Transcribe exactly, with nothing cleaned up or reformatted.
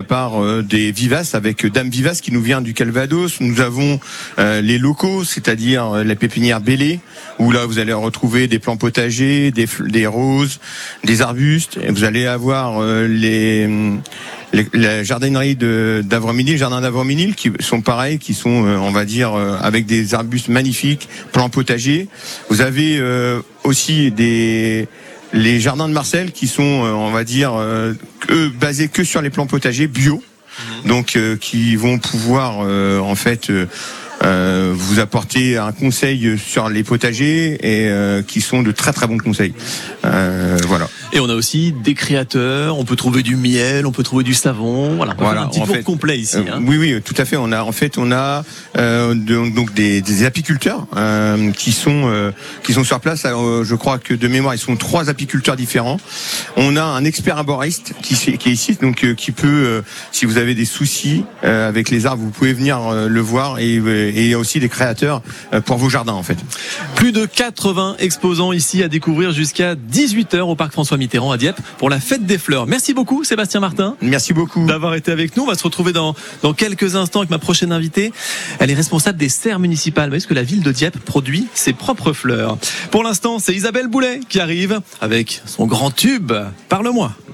prépare euh, des vivaces avec Dame Vivace qui nous vient du Calvados. Nous avons euh, les locaux, c'est-à-dire euh, la pépinière Bellé, où là vous allez retrouver des plants potagers, des, des roses, des arbustes. Et vous allez avoir euh, les, les la jardinerie de d'Avroménil, le jardin d'Avroménil, qui sont pareils, qui sont euh, on va dire euh, avec des arbustes magnifiques, plants potagers. Vous avez euh, aussi des les jardins de Marcel qui sont euh, on va dire euh, eux, basés que sur les plants potagers bio, mmh. donc euh, qui vont pouvoir euh, en fait euh, Euh, vous apporter un conseil sur les potagers et euh, qui sont de très très bons conseils. Euh, voilà. Et on a aussi des créateurs. On peut trouver du miel, on peut trouver du savon. Voilà. On voilà. Un petit tour fait, complet ici. Hein. Euh, oui, oui, tout à fait. On a en fait, on a euh, de, donc des, des apiculteurs euh, qui sont euh, qui sont sur place. Alors, je crois que de mémoire, ils sont trois apiculteurs différents. On a un expert arboriste qui, qui est ici, donc euh, qui peut, euh, si vous avez des soucis euh, avec les arbres, vous pouvez venir euh, le voir et euh, et aussi des créateurs pour vos jardins en fait. Plus de quatre-vingts exposants ici à découvrir jusqu'à dix-huit heures au parc François Mitterrand à Dieppe pour la fête des fleurs. Merci beaucoup Sébastien Martin. Merci beaucoup d'avoir été avec nous. On va se retrouver dans, dans quelques instants avec ma prochaine invitée. Elle est responsable des serres municipales. Vous voyez ce que la ville de Dieppe produit ses propres fleurs. Pour l'instant, c'est Isabelle Boulet qui arrive avec son grand tube. Parle-moi.